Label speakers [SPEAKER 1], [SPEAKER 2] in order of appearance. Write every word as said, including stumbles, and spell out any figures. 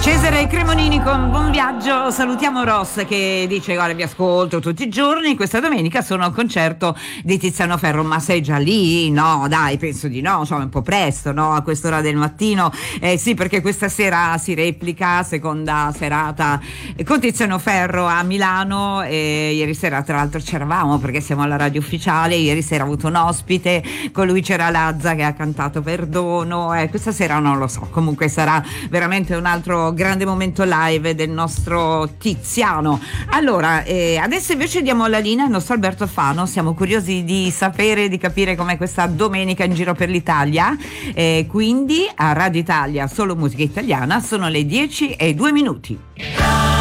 [SPEAKER 1] Cesare Cremonini con Buon Viaggio. Salutiamo Ross che dice: guarda, vi ascolto tutti i giorni, questa domenica sono al concerto di Tiziano Ferro. Ma sei già lì? No, dai, penso di no, insomma, un po' presto, no? A quest'ora del mattino. Eh sì, perché questa sera si replica, seconda serata con Tiziano Ferro a Milano. E ieri sera tra l'altro c'eravamo, perché siamo alla radio ufficiale. Ieri sera ho avuto un ospite, con lui c'era Lazza che ha cantato Perdono. Eh, questa sera non lo so, comunque sarà veramente un altro grande momento live del nostro Tiziano. Allora, eh, adesso invece diamo la linea al nostro Alberto Alfano. Siamo curiosi di sapere, di capire com'è questa domenica in giro per l'Italia. Eh, quindi a Radio Italia solo musica italiana sono le dieci e due minuti.